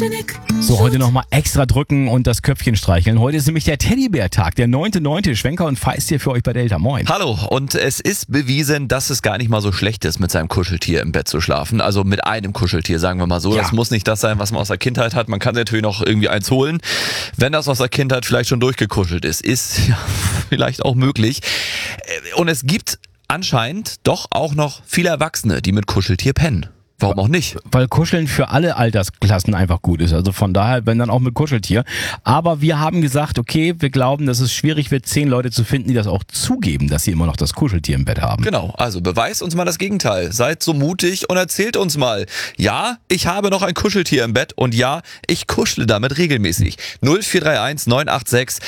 So, heute nochmal extra drücken und das Köpfchen streicheln. Heute ist nämlich der Teddybär-Tag, der 9.9. Schwenker und Feist hier für euch bei Delta. Moin. Hallo, und es ist bewiesen, dass es gar nicht mal so schlecht ist, mit seinem Kuscheltier im Bett zu schlafen. Also mit einem Kuscheltier, sagen wir mal so. Ja. Das muss nicht das sein, was man aus der Kindheit hat. Man kann natürlich noch irgendwie eins holen. Wenn das aus der Kindheit vielleicht schon durchgekuschelt ist ja vielleicht auch möglich. Und es gibt anscheinend doch auch noch viele Erwachsene, die mit Kuscheltier pennen. Warum auch nicht? Weil Kuscheln für alle Altersklassen einfach gut ist. Also von daher, wenn dann auch mit Kuscheltier. Aber wir haben gesagt, okay, wir glauben, dass es schwierig wird, 10 Leute zu finden, die das auch zugeben, dass sie immer noch das Kuscheltier im Bett haben. Genau, also beweist uns mal das Gegenteil. Seid so mutig und erzählt uns mal. Ja, ich habe noch ein Kuscheltier im Bett und ja, ich kuschle damit regelmäßig. 0431 986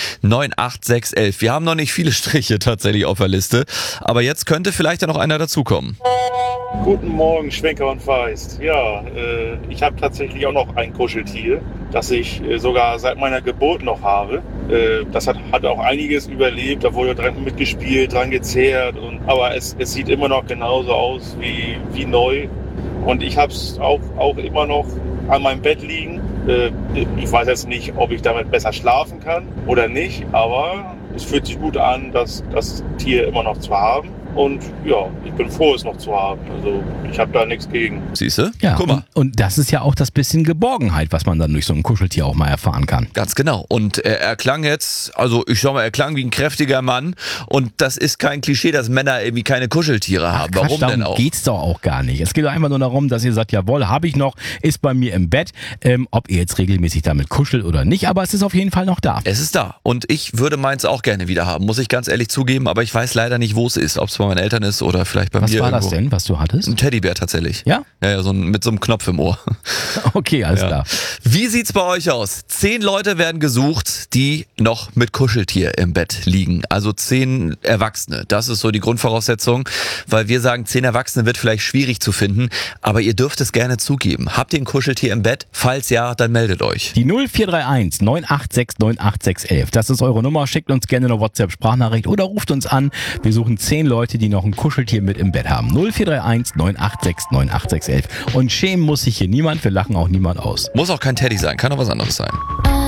98611. Wir haben noch nicht viele Striche tatsächlich auf der Liste, aber jetzt könnte vielleicht ja noch einer dazukommen. Guten Morgen, Schwenker und Feist. Ja, ich habe tatsächlich auch noch ein Kuscheltier, das ich sogar seit meiner Geburt noch habe. Das hat auch einiges überlebt, da wurde dran mitgespielt, dran gezehrt. Aber es sieht immer noch genauso aus wie neu. Und ich habe es auch immer noch an meinem Bett liegen. Ich weiß jetzt nicht, ob ich damit besser schlafen kann oder nicht, aber es fühlt sich gut an, das Tier immer noch zu haben. Und ja, ich bin froh, es noch zu haben. Also ich habe da nichts gegen. Siehste? Ja, Guck mal. und das ist ja auch das bisschen Geborgenheit, was man dann durch so ein Kuscheltier auch mal erfahren kann. Ganz genau. Und er klang jetzt, also ich sag mal, er klang wie ein kräftiger Mann. Und das ist kein Klischee, dass Männer irgendwie keine Kuscheltiere haben. Quatsch, Warum denn darum auch? geht's doch auch gar nicht. Es geht doch einfach nur darum, dass ihr sagt, jawohl, habe ich noch, ist bei mir im Bett. Ob ihr jetzt regelmäßig damit kuschelt oder nicht, aber es ist auf jeden Fall noch da. Es ist da. Und ich würde meins auch gerne wieder haben, muss ich ganz ehrlich zugeben. Aber ich weiß leider nicht, wo es ist. Ob es bei meinen Eltern ist oder vielleicht bei Was mir war irgendwo. das denn, was du hattest? Ein Teddybär tatsächlich. Ja? Ja, mit so einem Knopf im Ohr. Okay, alles klar. Wie sieht's bei euch aus? 10 Leute werden gesucht, die noch mit Kuscheltier im Bett liegen. Also 10 Erwachsene. Das ist so die Grundvoraussetzung, weil wir sagen, 10 Erwachsene wird vielleicht schwierig zu finden, aber ihr dürft es gerne zugeben. Habt ihr ein Kuscheltier im Bett? Falls ja, dann meldet euch. Die 0431 986 98611. Das ist eure Nummer. Schickt uns gerne eine WhatsApp-Sprachnachricht oder ruft uns an. Wir suchen 10 Leute, die noch ein Kuscheltier mit im Bett haben. 0431 986 98611. Und schämen muss sich hier niemand. Wir lachen auch niemand aus. Muss auch kein Teddy sein, kann auch was anderes sein.